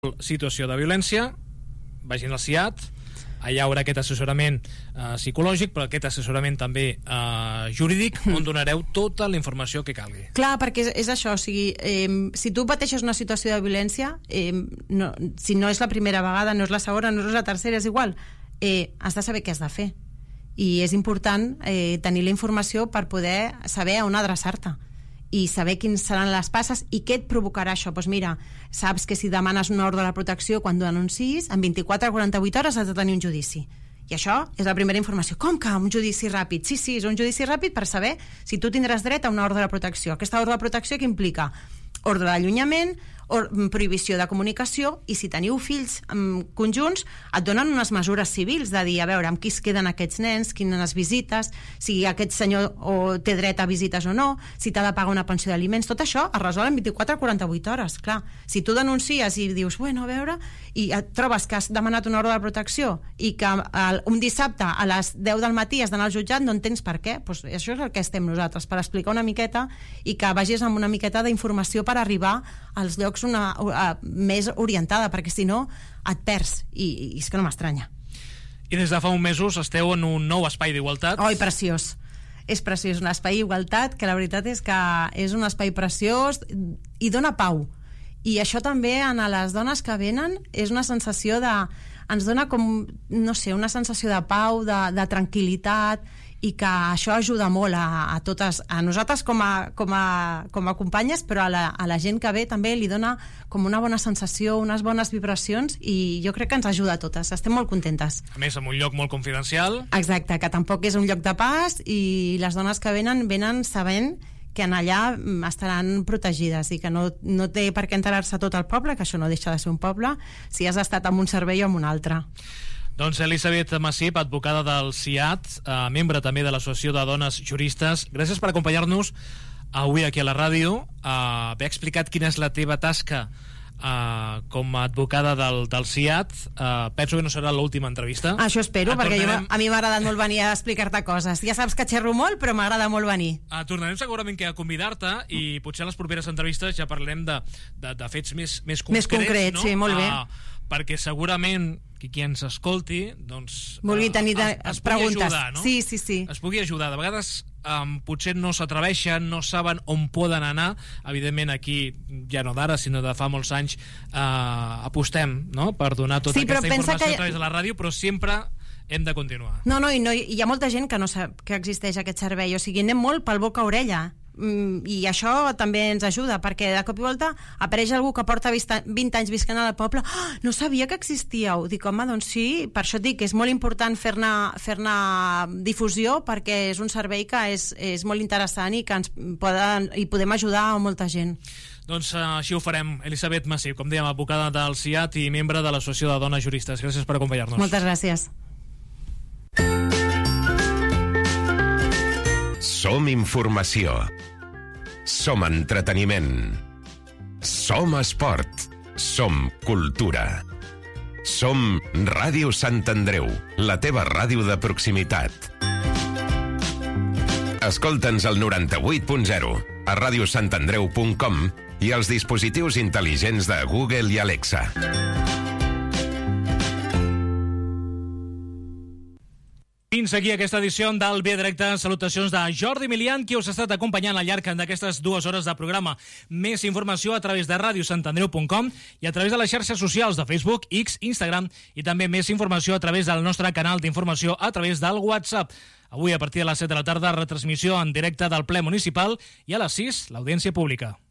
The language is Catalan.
situació de violència, vagin al CIAT, allà hi haurà aquest assessorament psicològic, però aquest assessorament també jurídic, on donareu tota la informació que calgui. Clar, perquè és això, o sigui, si tu pateixes una situació de violència, si no és la primera vegada, no és la segona, no és la tercera, és igual, has de saber què has de fer. I és important tenir la informació per poder saber a on adreçar-te i saber quins seran les passes i què et provocarà això. Doncs mira, saps que si demanes una ordre de protecció quan tu denunciïs, en 24 a 48 hores has de tenir un judici. I això és la primera informació. Com que un judici ràpid? Sí, és un judici ràpid per saber si tu tindràs dret a una ordre de protecció. Aquesta ordre de protecció què implica? Ordre d'allunyament, prohibició de comunicació, i si teniu fills conjunts et donen unes mesures civils de dir, a veure, amb qui es queden aquests nens, quines visites, si aquest senyor té dret a visites o no, si t'ha de pagar una pensió d'aliments, tot això es resol en 24 a 48 hores. Clar, si tu denuncies i dius, bueno, a veure, i et trobes que has demanat una ordre de protecció i que un dissabte a les 10 del matí has d'anar al jutjat, no entens per què, doncs això és el que estem nosaltres, per explicar una miqueta i que vagis amb una miqueta d'informació per arribar als llocs més orientada, perquè si no et perds, i és que no m'estranya. I des de fa uns mesos esteu en un nou espai d'igualtat. Oi, preciós. És preciós, un espai d'igualtat que la veritat és que és un espai preciós i dona pau. I això també a les dones que venen és una sensació ens dona com, no sé, una sensació de pau, de tranquil·litat, i que això ajuda molt a totes, a nosaltres com a companyes, però a la gent que ve també li dona com una bona sensació, unes bones vibracions, i jo crec que ens ajuda a totes, estem molt contentes. A més, en un lloc molt confidencial. Exacte, que tampoc és un lloc de pas, i les dones que venen sabent que en allà estaran protegides i que no té per què enterar-se tot el poble, que això no deixa de ser un poble, si has estat en un servei o en un altre. Doncs Elisabet Massip, advocada del CIAT, membre també de l'Associació de Dones Juristes, gràcies per acompanyar-nos avui aquí a la ràdio, haver explicat quina és la teva tasca com a advocada del CIAT. Penso que no serà l'última entrevista. Això espero, perquè a mi m'ha agradat molt venir a explicar-te coses. Ja saps que xerro molt, però m'agrada molt venir. Tornarem segurament que a convidar-te, i potser a les properes entrevistes ja parlarem de fets més concrets. Més concrets, no? Sí, molt bé. Perquè segurament qui ens escolti vulgui tenir es preguntes. Pugui ajudar, no? Sí. Es pugui ajudar. De vegades potser no s'atreveixen, no saben on poden anar. Evidentment aquí, ja no d'ara, sinó de fa molts anys, apostem, no?, per donar tota aquesta informació a través de la ràdio, però sempre hem de continuar. No, i hi ha molta gent que no sap que existeix aquest servei, o sigui, anem molt pel boca a orella, i això també ens ajuda, perquè de cop i volta apareix algú que porta 20 anys visquent al poble. No sabia que existíeu. Dic, home, doncs sí, per això et dic que és molt important fer-ne difusió, perquè és un servei que és molt interessant i que podem ajudar a molta gent. Doncs així ho farem. Elisabet Massip, com dèiem, advocada del CIAT i membre de l'Associació de Dones Juristes. Gràcies per acompanyar-nos. Moltes gràcies. Som informació. Som entreteniment. Som esport. Som cultura. Som Ràdio Sant Andreu, la teva ràdio de proximitat. Escolta'ns al 98.0, a radiosantandreu.com i als dispositius intel·ligents de Google i Alexa. Fins aquí aquesta edició del Via Directe. Salutacions de Jordi Milian, qui us ha estat acompanyant al llarg d'aquestes 2 hores de programa. Més informació a través de radiosantandreu.com i a través de les xarxes socials de Facebook, X, Instagram, i també més informació a través del nostre canal d'informació a través del WhatsApp. Avui, a partir de les 7 de la tarda, retransmissió en directe del ple municipal, i a les 6, l'audiència pública.